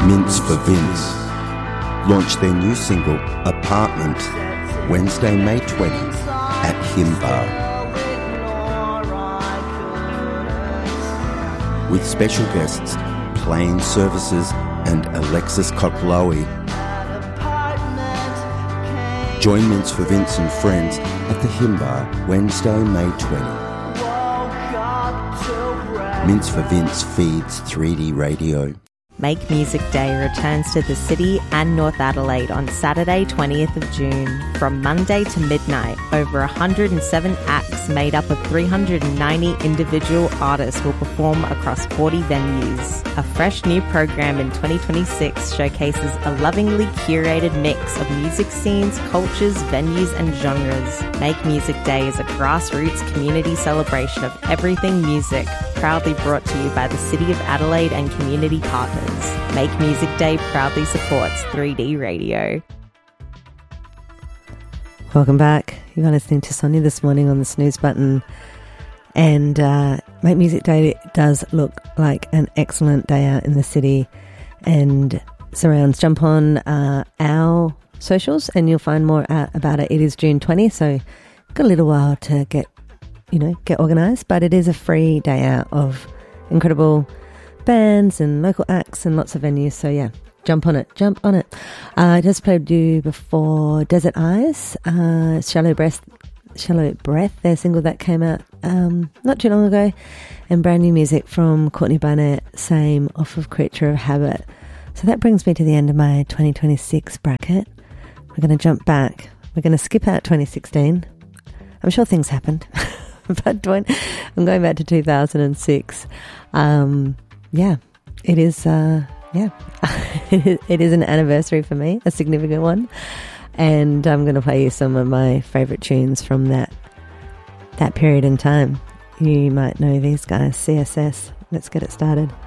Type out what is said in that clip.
Mints for Vince launched their new single, Apartment, Wednesday, May 20 at Himbar. With special guests Plane Services and Alexis Koklowy. Join Mints for Vince and friends at the Himbar, Wednesday, May 20. Mints for Vince feeds 3D radio. Make Music Day returns to the city and North Adelaide on Saturday 20th of June. From Monday to midnight, over 107 acts made up of 390 individual artists will perform across 40 venues. A fresh new program in 2026 showcases a lovingly curated mix of music scenes, cultures, venues and genres. Make Music Day is a grassroots community celebration of everything music, proudly brought to you by the City of Adelaide and community partners. Make Music Day proudly supports 3D Radio. Welcome back. You are listening to Sonia this morning on the snooze button. And Make Music Day does look like an excellent day out in the city and surrounds. Jump on our socials and you'll find more out about it. It is June 20, so got a little while to get organised, but it is a free day out of incredible bands and local acts and lots of venues. So yeah, jump on it. I just played you before Desert Eyes, Shallow Breath, their single that came out not too long ago, and brand new music from Courtney Barnett, Same, off of Creature of Habit. So that brings me to the end of my 2026 bracket. We're going to jump back. We're going to skip out 2016. I'm sure things happened. But I'm going back to 2006. Yeah, it is. It is an anniversary for me, a significant one, and I'm going to play you some of my favourite tunes from that period in time. You might know these guys, CSS. Let's get it started.